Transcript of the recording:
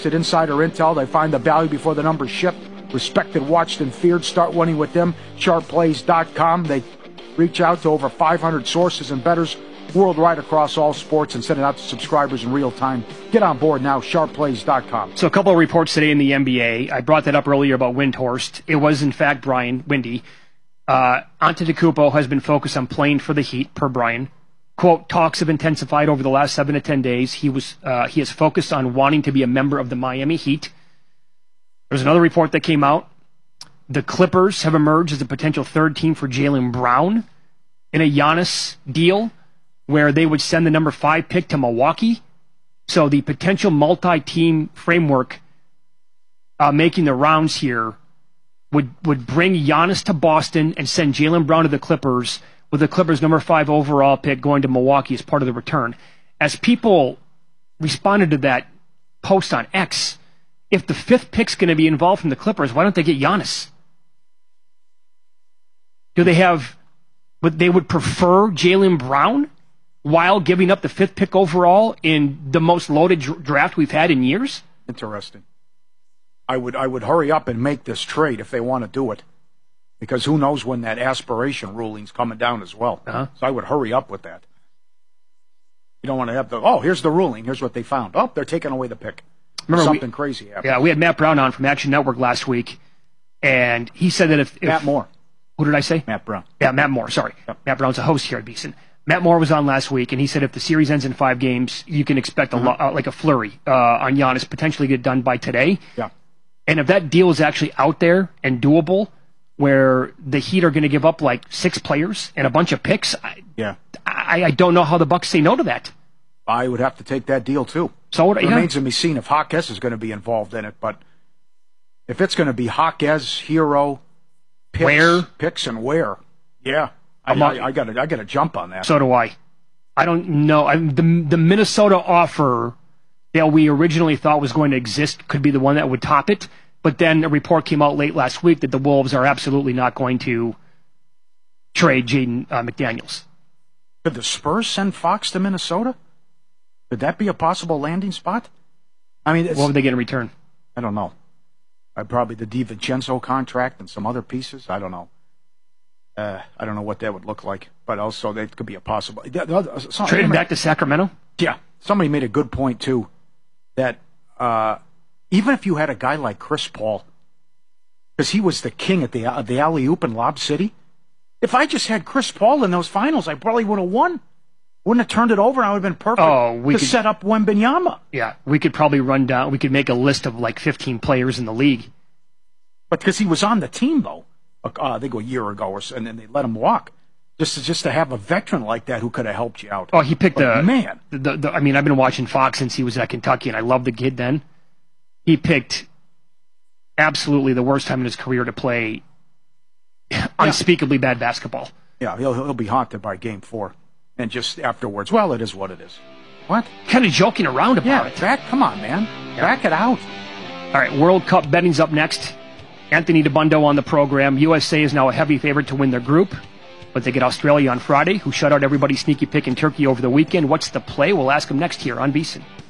trusted insider intel. They find the value before the numbers shift. Respected, watched, and feared. Start winning with them. Sharpplays.com. They reach out to over 500 sources and bettors worldwide across all sports and send it out to subscribers in real time. Get on board now, sharpplays.com. So a couple of reports today in the NBA. I brought that up earlier about Windhorst. It was, in fact, Brian, windy. Antetokounmpo has been focused on playing for the Heat, per Brian. Quote, talks have intensified over the last 7 to 10 days. He has focused on wanting to be a member of the Miami Heat. There's another report that came out. The Clippers have emerged as a potential third team for Jaylen Brown in a Giannis deal where they would send the number 5 pick to Milwaukee. So the potential multi-team framework making the rounds here would bring Giannis to Boston and send Jaylen Brown to the Clippers, with the Clippers' number 5 overall pick going to Milwaukee as part of the return. As people responded to that post on X, if the 5th pick's going to be involved from the Clippers, why don't they get Giannis? Do they have... But they would prefer Jaylen Brown while giving up the 5th pick overall in the most loaded draft we've had in years? Interesting. I would hurry up and make this trade if they want to do it, because who knows when that aspiration ruling's coming down as well. Uh-huh. So I would hurry up with that. You don't want to have here's the ruling, here's what they found. Oh, they're taking away the pick. Remember, something crazy happened. Yeah, we had Matt Brown on from Action Network last week, and he said that if Matt Moore. Who did I say? Matt Brown. Yeah, Matt Moore, sorry. Yep. Matt Brown's a host here at Beeson. Matt Moore was on last week, and he said if the series ends in 5 games, you can expect like a flurry on Giannis, potentially get done by today. Yeah. And if that deal is actually out there and doable, where the Heat are going to give up like 6 players and a bunch of picks, I don't know how the Bucks say no to that. I would have to take that deal too. So it remains to be seen if Hawkes is going to be involved in it, but if it's going to be Hawkes, Hero, picks and where, yeah, I got to jump on that. So do I. I don't know. The Minnesota offer that we originally thought was going to exist could be the one that would top it. But then a report came out late last week that the Wolves are absolutely not going to trade Jaden McDaniels. Could the Spurs send Fox to Minnesota? Could that be a possible landing spot? I mean, what would they get in return? I don't know. Probably the DiVincenzo contract and some other pieces. I don't know. I don't know what that would look like. But also, that could be a possible. Trade him back to Sacramento? Yeah. Somebody made a good point, too, that even if you had a guy like Chris Paul, because he was the king at the alley-oop in Lob City, if I just had Chris Paul in those finals, I probably would have won. Wouldn't have turned it over, and I would have been perfect to set up Wembanyama. Yeah, we could probably we could make a list of like 15 players in the league. But because he was on the team, though, I think a year ago, and then they let him walk. Just to have a veteran like that who could have helped you out. Oh, he picked man. I mean, I've been watching Fox since he was at Kentucky, and I loved the kid then. He picked absolutely the worst time in his career to play unspeakably bad basketball. Yeah, he'll be haunted by Game 4. And just afterwards, well, it is what it is. What? Kind of joking around about it. Come on, man. Yeah. Back it out. All right, World Cup betting's up next. Anthony DeBundo on the program. USA is now a heavy favorite to win their group, but they get Australia on Friday, who shut out everybody's sneaky pick in Turkey over the weekend. What's the play? We'll ask him next here on VSiN.